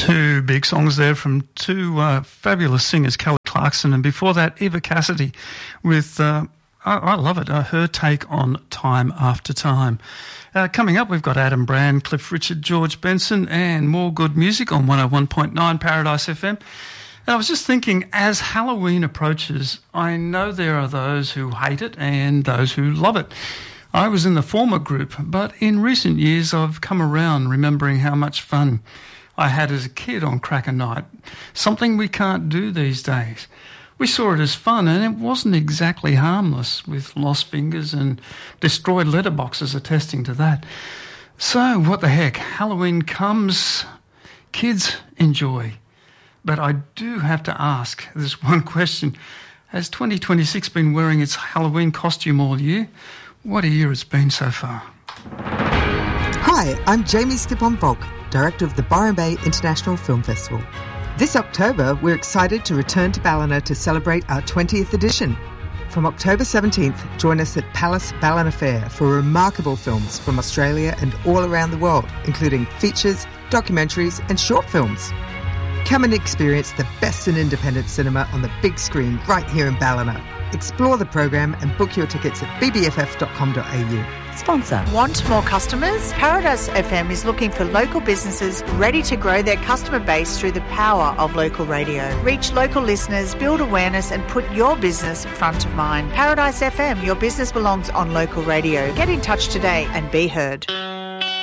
Two big songs there from two fabulous singers, Kelly Clarkson, and before that, Eva Cassidy with, I love it, her take on Time After Time. Coming up, we've got Adam Brand, Cliff Richard, George Benson, and more good music on 101.9 Paradise FM. And I was just thinking, as Halloween approaches, I know there are those who hate it and those who love it. I was in the former group, but in recent years I've come around remembering how much fun I had as a kid on Cracker Night, something we can't do these days. We saw it as fun, and it wasn't exactly harmless, with lost fingers and destroyed letterboxes attesting to that. So, what the heck, Halloween comes, kids enjoy. But I do have to ask this one question. Has 2026 been wearing its Halloween costume all year? What a year it's been so far. Hi, I'm Jamie Skipon-Volk, Director of the Byron Bay International Film Festival. This October, we're excited to return to Ballina to celebrate our 20th edition. From October 17th, join us at Palace Ballina Fair for remarkable films from Australia and all around the world, including features, documentaries and short films. Come and experience the best in independent cinema on the big screen right here in Ballina. Explore the program and book your tickets at bbff.com.au. Sponsor. Want more customers? Paradise FM is looking for local businesses ready to grow their customer base through the power of local radio. Reach local listeners, build awareness and put your business front of mind. Paradise FM, your business belongs on local radio. Get in touch today and be heard.